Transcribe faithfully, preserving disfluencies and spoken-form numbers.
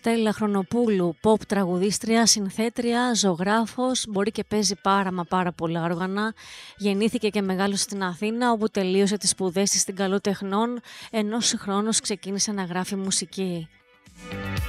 Στέλλα Χρονοπούλου, pop τραγουδίστρια, συνθέτρια, ζωγράφος, μπορεί και παίζει πάρα μα πάρα πολλά όργανα. Γεννήθηκε και μεγάλωσε στην Αθήνα, όπου τελείωσε τις σπουδές της στην Καλού Τεχνών, ενώ συγχρόνως ξεκίνησε να γράφει μουσική.